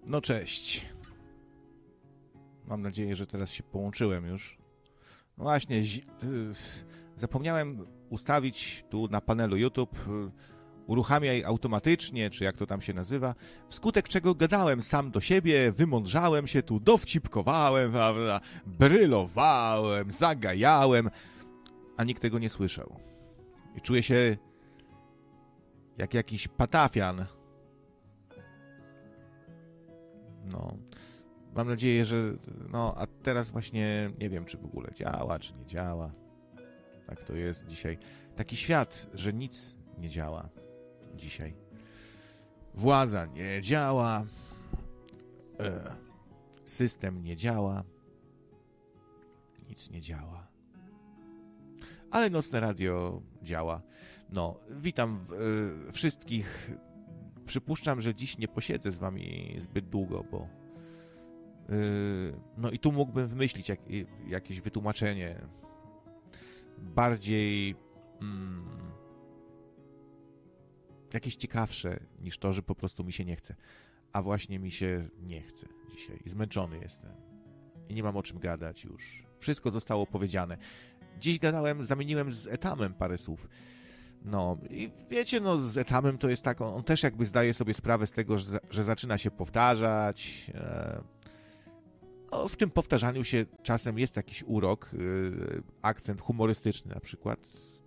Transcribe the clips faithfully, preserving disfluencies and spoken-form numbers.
No cześć. Mam nadzieję, że teraz się połączyłem już. No właśnie, zapomniałem ustawić tu na panelu YouTube uruchamiaj automatycznie, czy jak to tam się nazywa, wskutek czego gadałem sam do siebie, wymądrzałem się tu, dowcipkowałem, prawda, brylowałem, zagajałem, a nikt tego nie słyszał. I czuję się jak jakiś patafian. No, mam nadzieję, że... No, a teraz właśnie nie wiem, czy w ogóle działa, czy nie działa. Tak to jest dzisiaj. Taki świat, że nic nie działa dzisiaj. Władza nie działa. E, system nie działa. Nic nie działa. Ale Nocne Radio działa. No, witam w, e, wszystkich. Przypuszczam, że dziś nie posiedzę z wami zbyt długo, bo yy, no i tu mógłbym wymyślić jak, jakieś wytłumaczenie bardziej mm, jakieś ciekawsze niż to, że po prostu mi się nie chce. A właśnie mi się nie chce dzisiaj. I zmęczony jestem. I nie mam o czym gadać już. Wszystko zostało powiedziane. Dziś gadałem, zamieniłem z Etamem parę słów. No i wiecie, no z Etamem to jest tak, on, on też jakby zdaje sobie sprawę z tego, że, że zaczyna się powtarzać. E, no, w tym powtarzaniu się czasem jest jakiś urok, e, akcent humorystyczny na przykład.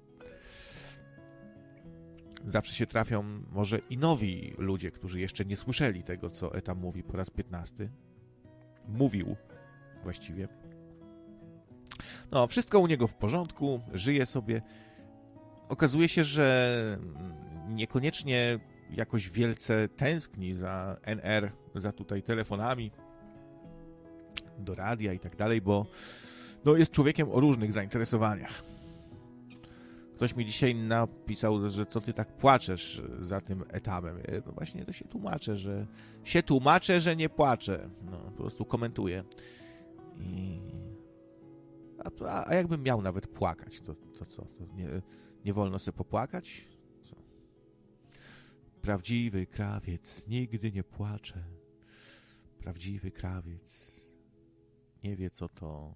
Zawsze się trafią może i nowi ludzie, którzy jeszcze nie słyszeli tego, co Etam mówi po raz piętnasty. Mówił właściwie. No, wszystko u niego w porządku, żyje sobie. Okazuje się, że niekoniecznie jakoś wielce tęskni za N R, za tutaj telefonami do radia i tak dalej, bo no, jest człowiekiem o różnych zainteresowaniach. Ktoś mi dzisiaj napisał, że co ty tak płaczesz za tym Etamem. No właśnie to się tłumaczę, że się tłumaczę, że nie płaczę. No, po prostu komentuję. I... A, a jakbym miał nawet płakać, to, to co? To nie... Nie wolno sobie popłakać? Co? Prawdziwy krawiec nigdy nie płacze. Prawdziwy krawiec nie wie, co to...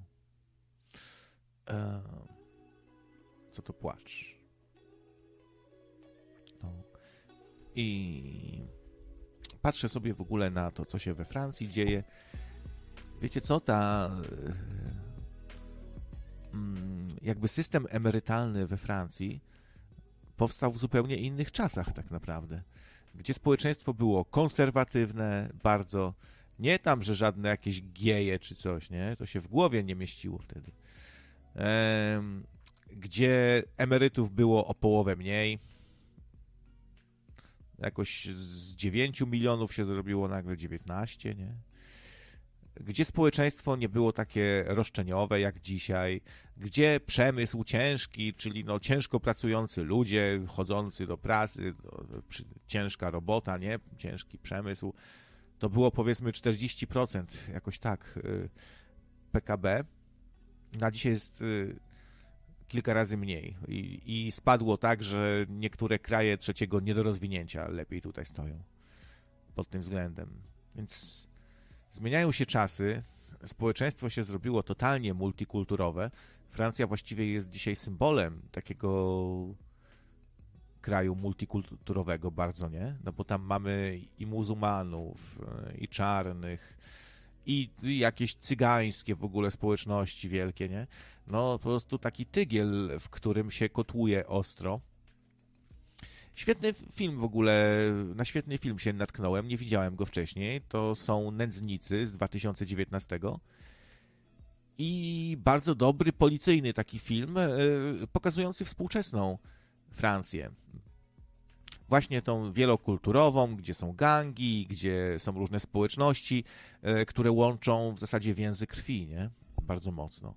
E, co to płacz. No. I patrzę sobie w ogóle na to, co się we Francji dzieje. Wiecie co? Ta... jakby system emerytalny we Francji powstał w zupełnie innych czasach tak naprawdę, gdzie społeczeństwo było konserwatywne bardzo, nie tam, że żadne jakieś gieje czy coś, nie, to się w głowie nie mieściło wtedy, ehm, gdzie emerytów było o połowę mniej, jakoś z dziewięciu milionów się zrobiło nagle dziewiętnaście, nie? Gdzie społeczeństwo nie było takie roszczeniowe jak dzisiaj, gdzie przemysł ciężki, czyli no ciężko pracujący ludzie, chodzący do pracy, do, przy, ciężka robota, nie? Ciężki przemysł, to było powiedzmy czterdzieści procent, jakoś tak, y, P K B. Na dzisiaj jest y, kilka razy mniej I, i spadło tak, że niektóre kraje trzeciego niedorozwinięcia lepiej tutaj stoją pod tym względem, więc... Zmieniają się czasy, społeczeństwo się zrobiło totalnie multikulturowe. Francja właściwie jest dzisiaj symbolem takiego kraju multikulturowego bardzo, nie? No bo tam mamy i muzułmanów, i czarnych, i jakieś cygańskie w ogóle społeczności wielkie, nie? No po prostu taki tygiel, w którym się kotłuje ostro. Świetny film w ogóle, na świetny film się natknąłem, nie widziałem go wcześniej, to są Nędznicy z dwa tysiące dziewiętnastego i bardzo dobry, policyjny taki film, yy, pokazujący współczesną Francję. Właśnie tą wielokulturową, gdzie są gangi, gdzie są różne społeczności, yy, które łączą w zasadzie więzy krwi, nie? Bardzo mocno.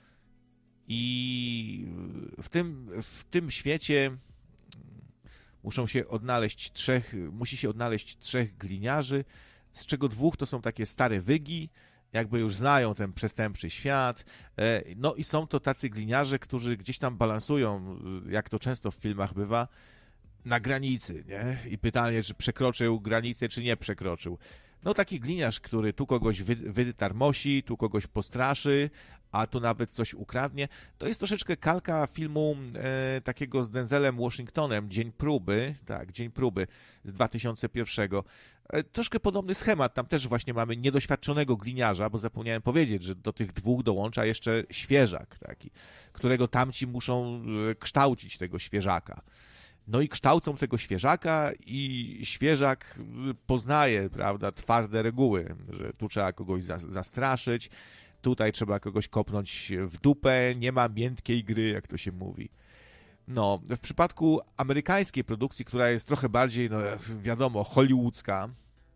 I w tym, w tym świecie... Muszą się odnaleźć trzech, musi się odnaleźć trzech gliniarzy, z czego dwóch to są takie stare wygi, jakby już znają ten przestępczy świat. No i są to tacy gliniarze, którzy gdzieś tam balansują, jak to często w filmach bywa, na granicy, nie? I pytanie, czy przekroczył granicę, czy nie przekroczył. No taki gliniarz, który tu kogoś wy, wytarmosi, tu kogoś postraszy, a tu nawet coś ukradnie. To jest troszeczkę kalka filmu e, takiego z Denzelem Washingtonem, Dzień próby, tak, Dzień próby z dwa tysiące pierwszego. E, troszkę podobny schemat, tam też właśnie mamy niedoświadczonego gliniarza, bo zapomniałem powiedzieć, że do tych dwóch dołącza jeszcze świeżak taki, którego tamci muszą e, kształcić tego świeżaka. No i kształcą tego świeżaka i świeżak poznaje, prawda, twarde reguły, że tu trzeba kogoś zastraszyć, tutaj trzeba kogoś kopnąć w dupę, nie ma miętkiej gry, jak to się mówi. No, w przypadku amerykańskiej produkcji, która jest trochę bardziej, no wiadomo, hollywoodzka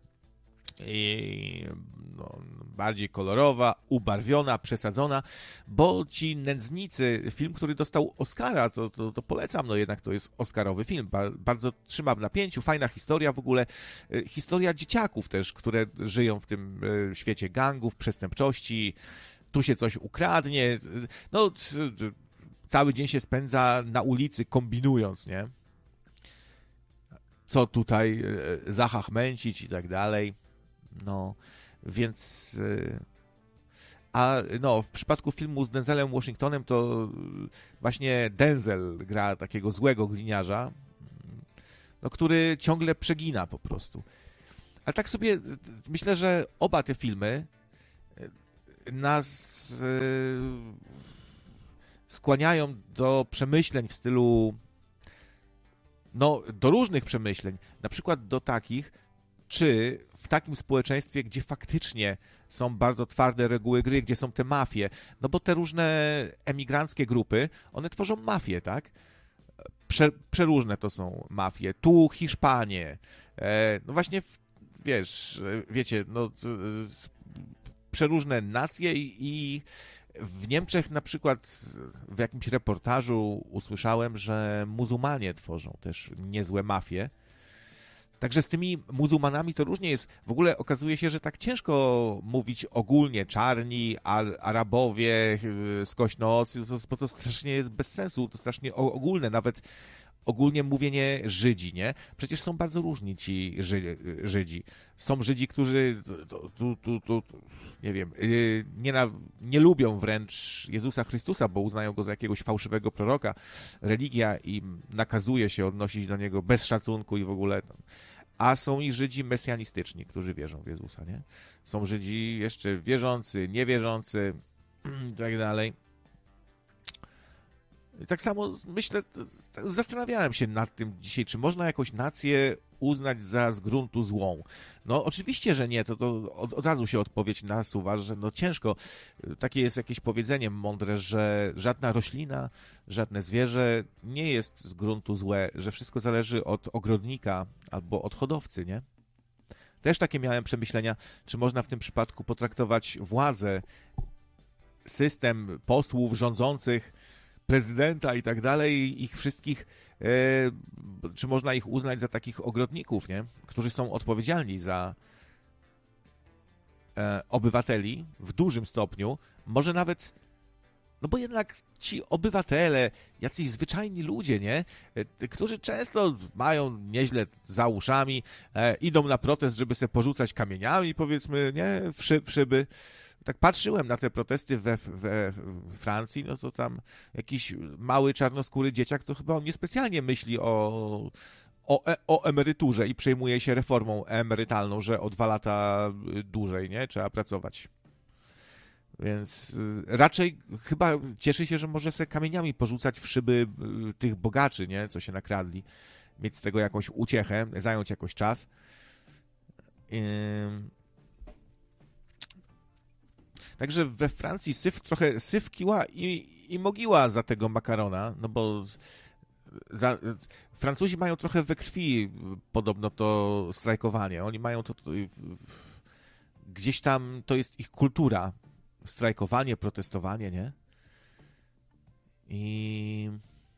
i no, bardziej kolorowa, ubarwiona, przesadzona, bo ci Nędznicy, film, który dostał Oscara, to, to, to polecam, no jednak to jest oscarowy film, ba- bardzo trzyma w napięciu, fajna historia w ogóle, historia dzieciaków też, które żyją w tym świecie gangów, przestępczości, tu się coś ukradnie, no cały dzień się spędza na ulicy kombinując, nie? Co tutaj zachachmęcić i tak dalej. No, więc... A no, w przypadku filmu z Denzelem Washingtonem to właśnie Denzel gra takiego złego gliniarza, no, który ciągle przegina po prostu. Ale tak sobie myślę, że oba te filmy nas skłaniają do przemyśleń w stylu, no, do różnych przemyśleń, na przykład do takich, czy w takim społeczeństwie, gdzie faktycznie są bardzo twarde reguły gry, gdzie są te mafie, no bo te różne emigranckie grupy, one tworzą mafie, tak? Prze, przeróżne to są mafie. Tu Hiszpanie, e, no właśnie, w, wiesz, wiecie, no przeróżne nacje i, i w Niemczech na przykład w jakimś reportażu usłyszałem, że muzułmanie tworzą też niezłe mafie. Także z tymi muzułmanami to różnie jest. W ogóle okazuje się, że tak ciężko mówić ogólnie czarni, Arabowie, skośnoocy, bo to strasznie jest bez sensu, to strasznie ogólne, nawet ogólnie mówienie Żydzi, nie? Przecież są bardzo różni ci Żydzi. Są Żydzi, którzy tu, tu, tu, nie wiem, nie, na, nie lubią wręcz Jezusa Chrystusa, bo uznają go za jakiegoś fałszywego proroka. Religia im nakazuje się odnosić do niego bez szacunku i w ogóle. A są i Żydzi mesjanistyczni, którzy wierzą w Jezusa, nie? Są Żydzi jeszcze wierzący, niewierzący i tak dalej. I tak samo myślę, zastanawiałem się nad tym dzisiaj, czy można jakąś nację uznać za z gruntu złą. No oczywiście, że nie, to, to od, od razu się odpowiedź nasuwa, że no ciężko. Takie jest jakieś powiedzenie mądre, że żadna roślina, żadne zwierzę nie jest z gruntu złe, że wszystko zależy od ogrodnika albo od hodowcy, nie? Też takie miałem przemyślenia, czy można w tym przypadku potraktować władzę, system posłów rządzących, prezydenta i tak dalej, ich wszystkich, e, czy można ich uznać za takich ogrodników, nie? Którzy są odpowiedzialni za e, obywateli w dużym stopniu, może nawet, no bo jednak ci obywatele, jacyś zwyczajni ludzie, nie? E, którzy często mają nieźle za uszami, e, idą na protest, żeby sobie porzucać kamieniami, powiedzmy, nie? W, szy, w szyby. Tak patrzyłem na te protesty we, we Francji, no to tam jakiś mały czarnoskóry dzieciak, to chyba on niespecjalnie myśli o, o, o emeryturze i przejmuje się reformą emerytalną, że o dwa lata dłużej, nie? Trzeba pracować. Więc raczej chyba cieszy się, że może sobie kamieniami porzucać w szyby tych bogaczy, nie? Co się nakradli. Mieć z tego jakąś uciechę, zająć jakoś czas. Yy... Także we Francji syf trochę syf kiła i, i mogiła za tego makarona, no bo za, Francuzi mają trochę we krwi podobno to strajkowanie. Oni mają to, to gdzieś tam, to jest ich kultura. Strajkowanie, protestowanie, nie? I...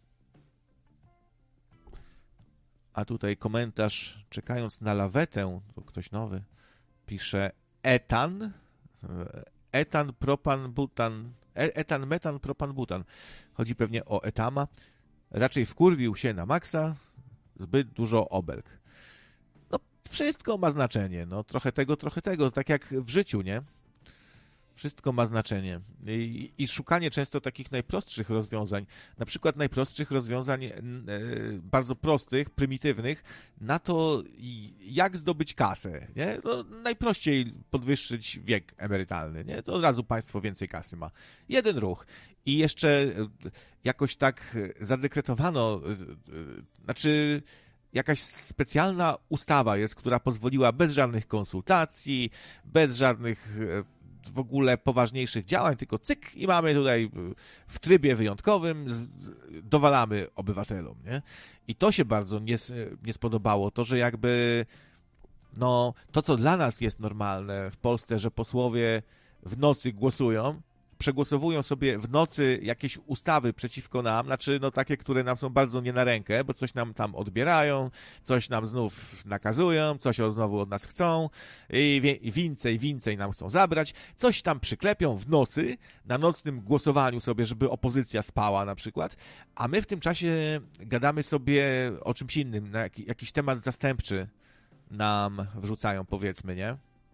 A tutaj komentarz, czekając na lawetę, tu ktoś nowy pisze etan, etan, propan, butan, etan, metan, propan, butan. Chodzi pewnie o etama. Raczej wkurwił się na maksa, zbyt dużo obelg. No, wszystko ma znaczenie, no trochę tego, trochę tego, tak jak w życiu, nie? Wszystko ma znaczenie. I, I szukanie często takich najprostszych rozwiązań, na przykład najprostszych rozwiązań e, bardzo prostych, prymitywnych, na to, jak zdobyć kasę, nie? No, najprościej podwyższyć wiek emerytalny, nie? To od razu państwo więcej kasy ma. Jeden ruch. I jeszcze jakoś tak zadekretowano, znaczy jakaś specjalna ustawa jest, która pozwoliła bez żadnych konsultacji, bez żadnych w ogóle poważniejszych działań, tylko cyk i mamy tutaj w trybie wyjątkowym, dowalamy obywatelom, nie? I to się bardzo nie, nie spodobało, to, że jakby no, to, co dla nas jest normalne w Polsce, że posłowie w nocy głosują, przegłosowują sobie w nocy jakieś ustawy przeciwko nam, znaczy no takie, które nam są bardzo nie na rękę, bo coś nam tam odbierają, coś nam znów nakazują, coś znowu od nas chcą i więcej, więcej nam chcą zabrać, coś tam przyklepią w nocy, na nocnym głosowaniu sobie, żeby opozycja spała na przykład, a my w tym czasie gadamy sobie o czymś innym, na jakiś temat zastępczy nam wrzucają, powiedzmy, nie?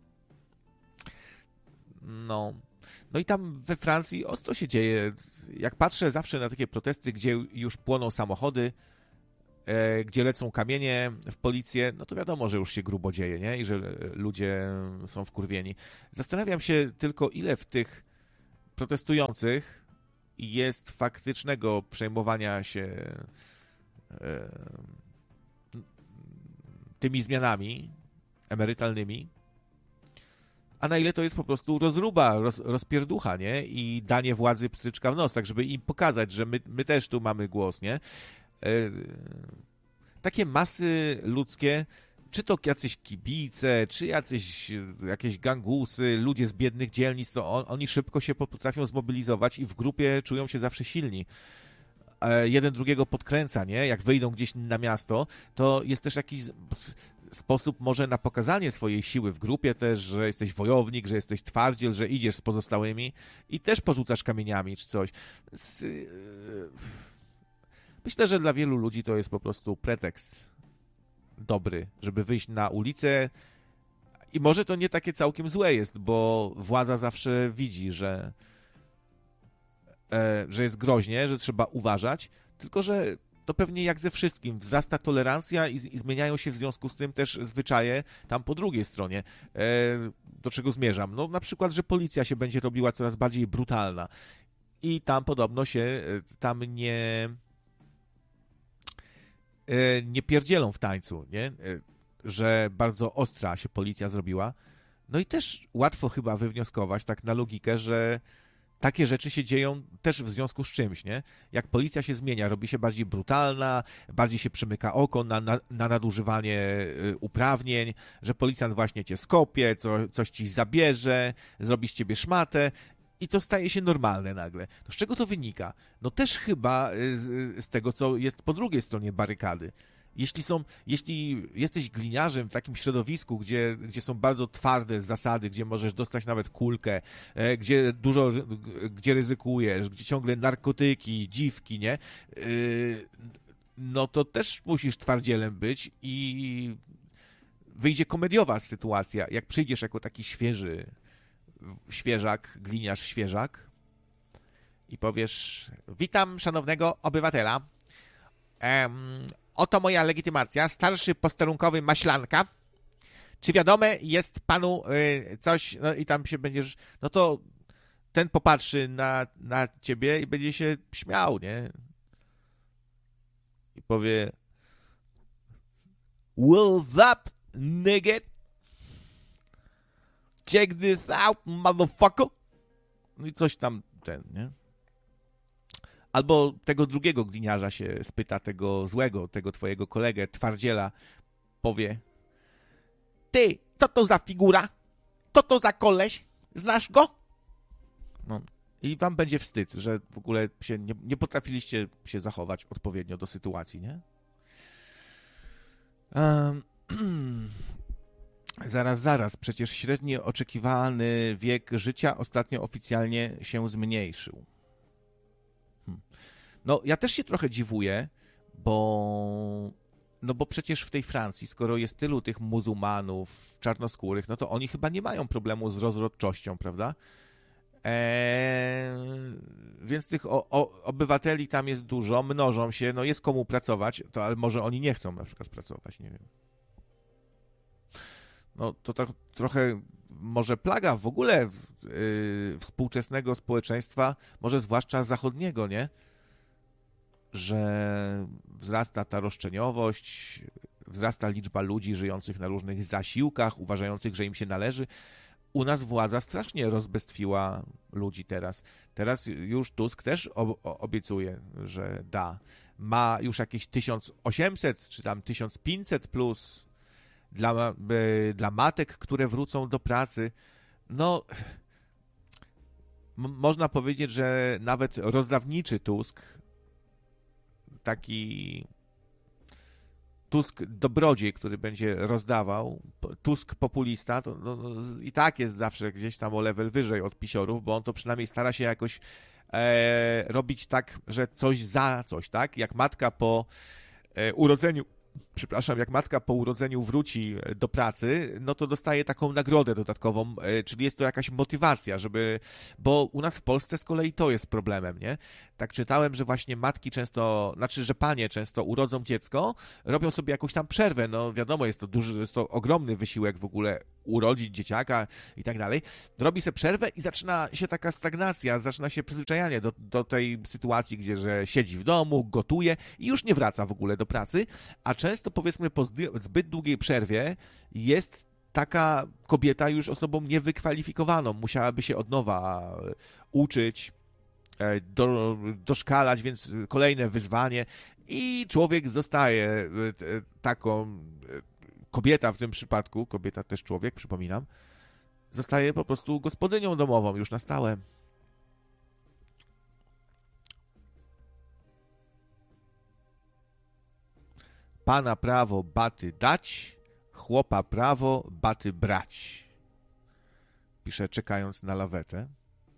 No... No i tam we Francji ostro się dzieje. Jak patrzę zawsze na takie protesty, gdzie już płoną samochody, e, gdzie lecą kamienie w policję, no to wiadomo, że już się grubo dzieje, nie? I że ludzie są wkurwieni. Zastanawiam się tylko, ile w tych protestujących jest faktycznego przejmowania się e, tymi zmianami emerytalnymi, a na ile to jest po prostu rozruba, roz, rozpierducha, nie? I danie władzy pstryczka w nos, tak żeby im pokazać, że my, my też tu mamy głos, nie? E, takie masy ludzkie, czy to jacyś kibice, czy jacyś jakieś gangusy, ludzie z biednych dzielnic, to on, oni szybko się potrafią zmobilizować i w grupie czują się zawsze silni. E, jeden drugiego podkręca, nie? Jak wyjdą gdzieś na miasto, to jest też jakiś sposób może na pokazanie swojej siły w grupie też, że jesteś wojownik, że jesteś twardziel, że idziesz z pozostałymi i też porzucasz kamieniami czy coś. Myślę, że dla wielu ludzi to jest po prostu pretekst dobry, żeby wyjść na ulicę i może to nie takie całkiem złe jest, bo władza zawsze widzi, że, że jest groźnie, że trzeba uważać, tylko że to pewnie jak ze wszystkim, wzrasta tolerancja i, i zmieniają się w związku z tym też zwyczaje tam po drugiej stronie. E, do czego zmierzam? No na przykład, że policja się będzie robiła coraz bardziej brutalna i tam podobno się tam nie e, nie pierdzielą w tańcu, nie? E, że bardzo ostra się policja zrobiła. No i też łatwo chyba wywnioskować tak na logikę, że takie rzeczy się dzieją też w związku z czymś, nie? Jak policja się zmienia, robi się bardziej brutalna, bardziej się przymyka oko na, na, na nadużywanie uprawnień, że policjant właśnie cię skopie, co, coś ci zabierze, zrobi z ciebie szmatę i to staje się normalne nagle. To z czego to wynika? No też chyba z, z tego, co jest po drugiej stronie barykady. Jeśli, są, jeśli jesteś gliniarzem w takim środowisku, gdzie, gdzie są bardzo twarde zasady, gdzie możesz dostać nawet kulkę, e, gdzie dużo, gdzie ryzykujesz, gdzie ciągle narkotyki, dziwki, nie? E, no to też musisz twardzielem być i wyjdzie komediowa sytuacja. Jak przyjdziesz jako taki świeży świeżak, gliniarz świeżak i powiesz: witam szanownego obywatela. Um, Oto moja legitymacja, starszy posterunkowy Maślanka. Czy wiadome jest panu y, coś, no i tam się będziesz, no to ten popatrzy na, na ciebie i będzie się śmiał, nie? I powie: what's up, nigga? Check this out, motherfucker. No i coś tam ten, nie? Albo tego drugiego gliniarza się spyta, tego złego, tego twojego kolegę, twardziela, powie: ty, co to za figura? Co to za koleś? Znasz go? No. I wam będzie wstyd, że w ogóle się nie, nie potrafiliście się zachować odpowiednio do sytuacji, nie? Um, zaraz, zaraz, przecież średni oczekiwany wiek życia ostatnio oficjalnie się zmniejszył. No, ja też się trochę dziwuję, bo no bo przecież w tej Francji, skoro jest tylu tych muzułmanów, czarnoskórych, no to oni chyba nie mają problemu z rozrodczością, prawda? Eee, więc tych o, o, obywateli tam jest dużo, mnożą się, no jest komu pracować, to ale może oni nie chcą na przykład pracować, nie wiem. No to tak trochę może plaga w ogóle yy, współczesnego społeczeństwa, może zwłaszcza zachodniego, nie? Że wzrasta ta roszczeniowość, wzrasta liczba ludzi żyjących na różnych zasiłkach, uważających, że im się należy. U nas władza strasznie rozbestwiła ludzi teraz. Teraz już Tusk też obiecuje, że da. Ma już jakieś tysiąc osiemset czy tam tysiąc pięćset plus dla, dla matek, które wrócą do pracy. No, m- można powiedzieć, że nawet rozdawniczy Tusk, taki Tusk dobrodziej, który będzie rozdawał, Tusk populista, to no, i tak jest zawsze gdzieś tam o level wyżej od pisiorów, bo on to przynajmniej stara się jakoś e, robić tak, że coś za coś, tak? Jak matka po e, urodzeniu, przepraszam, jak matka po urodzeniu wróci do pracy, no to dostaje taką nagrodę dodatkową, e, czyli jest to jakaś motywacja, żeby, bo u nas w Polsce z kolei to jest problemem, nie? Tak czytałem, że właśnie matki często, znaczy, że panie często urodzą dziecko, robią sobie jakąś tam przerwę, no wiadomo, jest to duży, jest to ogromny wysiłek w ogóle urodzić dzieciaka i tak dalej. Robi sobie przerwę i zaczyna się taka stagnacja, zaczyna się przyzwyczajanie do, do tej sytuacji, gdzie że siedzi w domu, gotuje i już nie wraca w ogóle do pracy, a często powiedzmy po zbyt długiej przerwie jest taka kobieta już osobą niewykwalifikowaną, musiałaby się od nowa uczyć, Do, doszkalać, więc kolejne wyzwanie i człowiek zostaje taką, kobieta w tym przypadku, kobieta też człowiek, przypominam, zostaje po prostu gospodynią domową już na stałe. Pana prawo baty dać, chłopa prawo baty brać. Pisze, czekając na lawetę.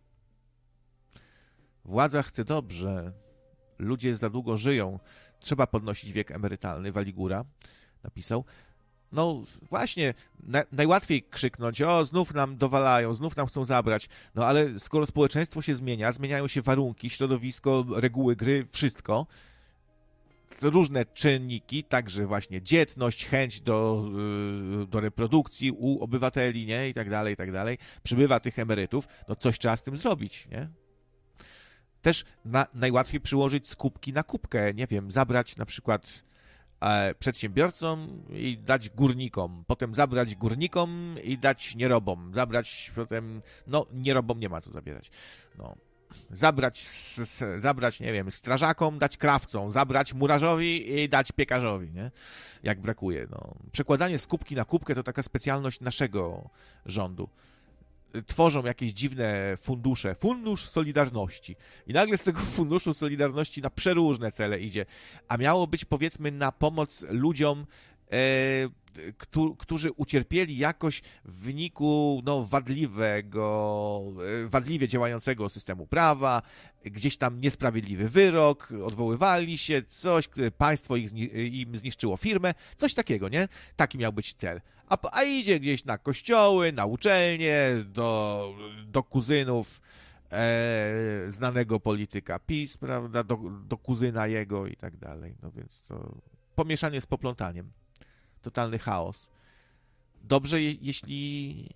Władza chce dobrze, ludzie za długo żyją, trzeba podnosić wiek emerytalny, Waligura napisał. No właśnie, na, najłatwiej krzyknąć, o znów nam dowalają, znów nam chcą zabrać, no ale skoro społeczeństwo się zmienia, zmieniają się warunki, środowisko, reguły gry, wszystko, różne czynniki, także właśnie dzietność, chęć do, do reprodukcji u obywateli, nie, i tak dalej, i tak dalej, przybywa tych emerytów, no coś trzeba z tym zrobić, nie? Też na, najłatwiej przyłożyć skupki na kubkę, nie wiem, zabrać na przykład e, przedsiębiorcom i dać górnikom, potem zabrać górnikom i dać nierobom, zabrać potem, no nierobom nie ma co zabierać, no. Zabrać, s, s, zabrać, nie wiem, strażakom, dać krawcom, zabrać murarzowi i dać piekarzowi, nie? Jak brakuje, no. Przekładanie skupki na kubkę to taka specjalność naszego rządu. Tworzą jakieś dziwne fundusze, fundusz Solidarności i nagle z tego funduszu Solidarności na przeróżne cele idzie, a miało być powiedzmy na pomoc ludziom, e, któ, którzy ucierpieli jakoś w wyniku no, wadliwego, wadliwie działającego systemu prawa, gdzieś tam niesprawiedliwy wyrok, odwoływali się, coś, państwo ich, im zniszczyło firmę, coś takiego, nie? Taki miał być cel. A, a idzie gdzieś na kościoły, na uczelnie, do, do kuzynów e, znanego polityka PiS, prawda, do, do kuzyna jego i tak dalej. No więc to pomieszanie z poplątaniem. Totalny chaos. Dobrze, je, jeśli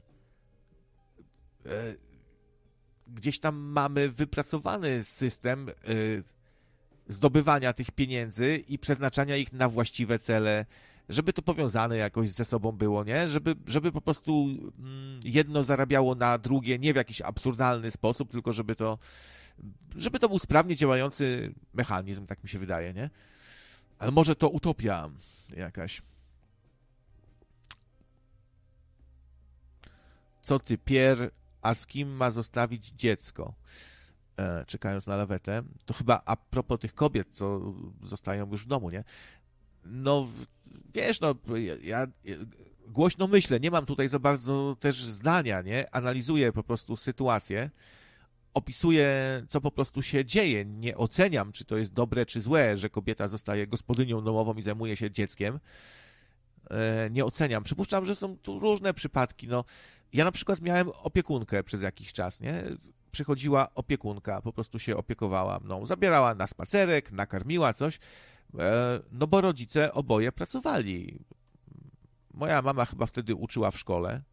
e, gdzieś tam mamy wypracowany system e, zdobywania tych pieniędzy i przeznaczania ich na właściwe cele, żeby to powiązane jakoś ze sobą było, nie? Żeby, żeby po prostu jedno zarabiało na drugie, nie w jakiś absurdalny sposób, tylko żeby to, żeby to był sprawnie działający mechanizm, tak mi się wydaje, nie? Ale może to utopia jakaś. Co ty, Pier, a z kim ma zostawić dziecko? E, czekając na lawetę. To chyba a propos tych kobiet, co zostają już w domu, nie? No, wiesz, no, ja, ja głośno myślę, nie mam tutaj za bardzo też zdania, nie? Analizuję po prostu sytuację, opisuję, co po prostu się dzieje. Nie oceniam, czy to jest dobre, czy złe, że kobieta zostaje gospodynią domową i zajmuje się dzieckiem. Nie oceniam. Przypuszczam, że są tu różne przypadki. No, ja na przykład miałem opiekunkę przez jakiś czas, nie? Przychodziła opiekunka, po prostu się opiekowała mną. Zabierała na spacerek, nakarmiła coś, no bo rodzice oboje pracowali. Moja mama chyba wtedy uczyła w szkole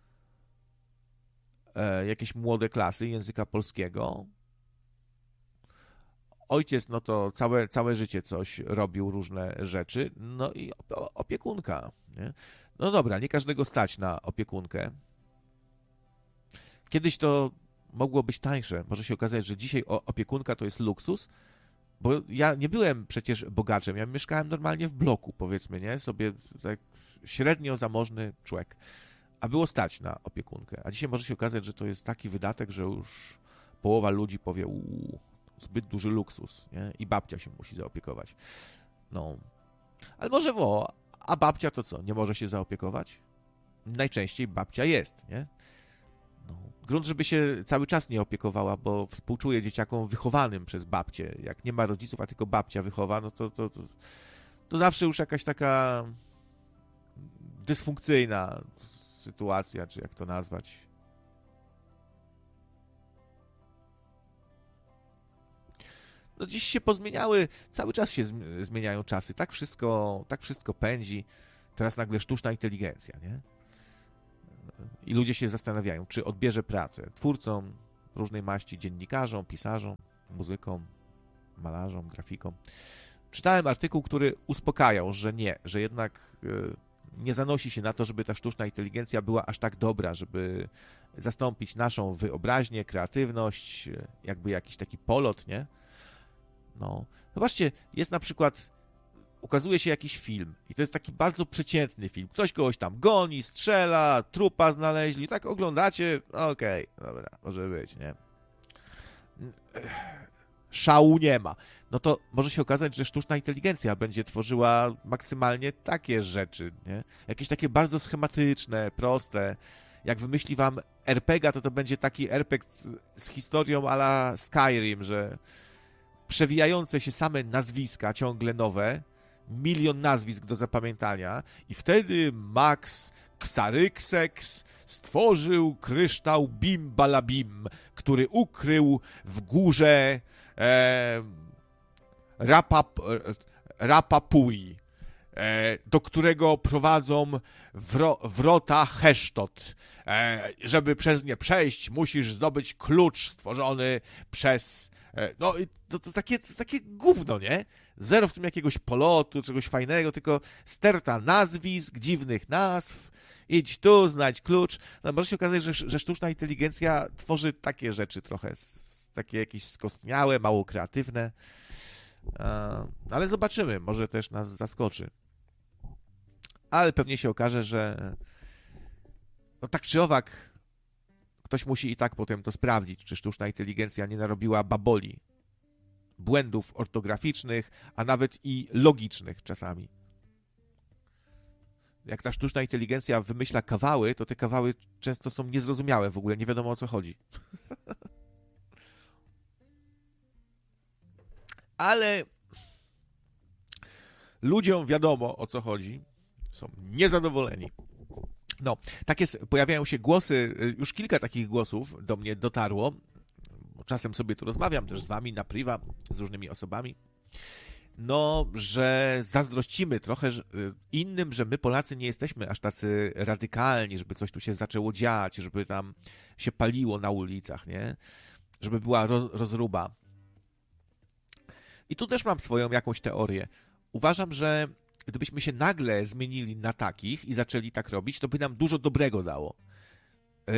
jakieś młode klasy języka polskiego. Ojciec, no to całe, całe życie coś robił, różne rzeczy, no i opiekunka, nie? No dobra, nie każdego stać na opiekunkę. Kiedyś to mogło być tańsze. Może się okazać, że dzisiaj opiekunka to jest luksus, bo ja nie byłem przecież bogaczem, ja mieszkałem normalnie w bloku, powiedzmy, nie? Sobie tak średnio zamożny człowiek, a było stać na opiekunkę. A dzisiaj może się okazać, że to jest taki wydatek, że już połowa ludzi powie, uuu, zbyt duży luksus, nie? I babcia się musi zaopiekować. No, ale może wo, a babcia to co, nie może się zaopiekować? Najczęściej babcia jest, nie? No. Grunt, żeby się cały czas nie opiekowała, bo współczuję dzieciakom wychowanym przez babcię. Jak nie ma rodziców, a tylko babcia wychowa, no to, to, to, to zawsze już jakaś taka dysfunkcyjna sytuacja, czy jak to nazwać. No dziś się pozmieniały, cały czas się zmieniają czasy, tak wszystko, tak wszystko pędzi. Teraz nagle sztuczna inteligencja, nie? I ludzie się zastanawiają, czy odbierze pracę twórcom różnej maści, dziennikarzom, pisarzom, muzykom, malarzom, grafikom. Czytałem artykuł, który uspokajał, że nie, że jednak nie zanosi się na to, żeby ta sztuczna inteligencja była aż tak dobra, żeby zastąpić naszą wyobraźnię, kreatywność, jakby jakiś taki polot, nie? No, zobaczcie, jest na przykład, ukazuje się jakiś film i to jest taki bardzo przeciętny film. Ktoś kogoś tam goni, strzela, trupa znaleźli, tak oglądacie, okej, okay, dobra, może być, nie? Szału nie ma. No to może się okazać, że sztuczna inteligencja będzie tworzyła maksymalnie takie rzeczy, nie? Jakieś takie bardzo schematyczne, proste. Jak wymyśli wam er pe gie a, to to będzie taki er pe gie z historią a la Skyrim, że przewijające się same nazwiska, ciągle nowe, milion nazwisk do zapamiętania i wtedy Max Xaryxex stworzył kryształ Bim Balabim, który ukrył w górze e, Rapap, Rapapui, e, do którego prowadzą wro, wrota Hesztot. E, żeby przez nie przejść, musisz zdobyć klucz stworzony przez... E, no, to, to, takie, to takie gówno, nie? Zero w tym jakiegoś polotu, czegoś fajnego, tylko sterta nazwisk, dziwnych nazw, idź tu, znajdź klucz. No, może się okazać, że, że sztuczna inteligencja tworzy takie rzeczy trochę, s, takie jakieś skostniałe, mało kreatywne. E, ale zobaczymy, może też nas zaskoczy. Ale pewnie się okaże, że no tak czy owak ktoś musi i tak potem to sprawdzić, czy sztuczna inteligencja nie narobiła baboli, błędów ortograficznych, a nawet i logicznych czasami. Jak ta sztuczna inteligencja wymyśla kawały, to te kawały często są niezrozumiałe w ogóle, nie wiadomo o co chodzi. Ale ludziom wiadomo o co chodzi, są niezadowoleni. No, takie pojawiają się głosy, już kilka takich głosów do mnie dotarło. Czasem sobie tu rozmawiam też z wami na priwa, z różnymi osobami. No, że zazdrościmy trochę innym, że my Polacy nie jesteśmy aż tacy radykalni, żeby coś tu się zaczęło dziać, żeby tam się paliło na ulicach, nie? Żeby była roz, rozruba. I tu też mam swoją jakąś teorię. Uważam, że gdybyśmy się nagle zmienili na takich i zaczęli tak robić, to by nam dużo dobrego dało. Yy,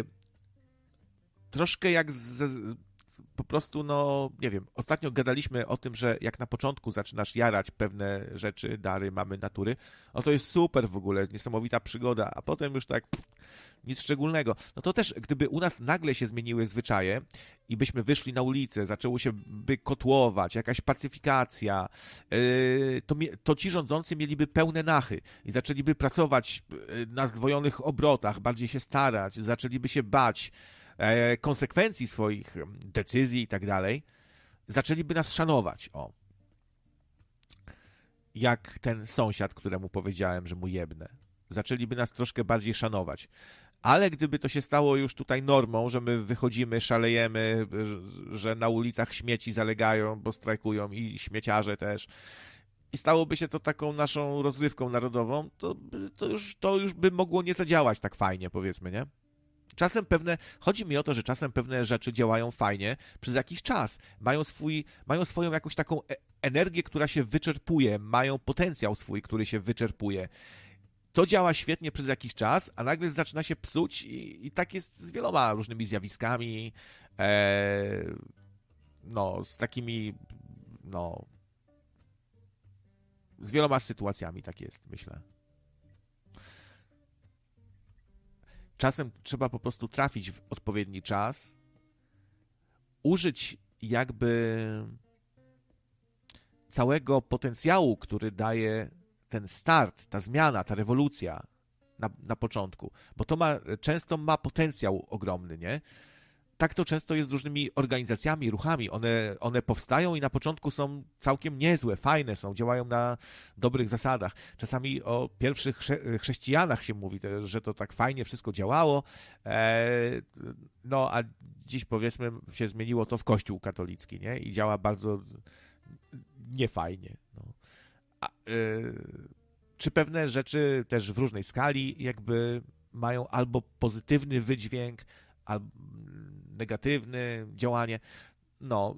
troszkę jak z, po prostu, no nie wiem, ostatnio gadaliśmy o tym, że jak na początku zaczynasz jarać pewne rzeczy, dary, mamy natury, no to jest super w ogóle, niesamowita przygoda, a potem już tak pff, nic szczególnego. No to też, gdyby u nas nagle się zmieniły zwyczaje i byśmy wyszli na ulicę, zaczęło się by kotłować, jakaś pacyfikacja, yy, to, to ci rządzący mieliby pełne nachy i zaczęliby pracować na zdwojonych obrotach, bardziej się starać, zaczęliby się bać, e, konsekwencji swoich decyzji i tak dalej, zaczęliby nas szanować. O. Jak ten sąsiad, któremu powiedziałem, że mu jebnę. Zaczęliby nas troszkę bardziej szanować. Ale gdyby to się stało już tutaj normą, że my wychodzimy, szalejemy, że na ulicach śmieci zalegają, bo strajkują i śmieciarze też, i stałoby się to taką naszą rozrywką narodową, to, to, już, to już by mogło nie zadziałać tak fajnie, powiedzmy, nie? Czasem pewne, chodzi mi o to, że czasem pewne rzeczy działają fajnie przez jakiś czas. Mają, swój, mają swoją jakąś taką energię, która się wyczerpuje, mają potencjał swój, który się wyczerpuje. To działa świetnie przez jakiś czas, a nagle zaczyna się psuć i, i tak jest z wieloma różnymi zjawiskami, e, no, z takimi, no, z wieloma sytuacjami tak jest, myślę. Czasem trzeba po prostu trafić w odpowiedni czas, użyć jakby całego potencjału, który daje ten start, ta zmiana, ta rewolucja na, na początku, bo to ma, często ma potencjał ogromny, nie? Tak to często jest z różnymi organizacjami, ruchami. One, one powstają i na początku są całkiem niezłe, fajne są, działają na dobrych zasadach. Czasami o pierwszych chrze- chrześcijanach się mówi, że to tak fajnie wszystko działało, e, no a dziś powiedzmy się zmieniło to w Kościół katolicki, nie? I działa bardzo niefajnie. No. A, e, czy pewne rzeczy też w różnej skali jakby mają albo pozytywny wydźwięk, albo negatywne działanie. No,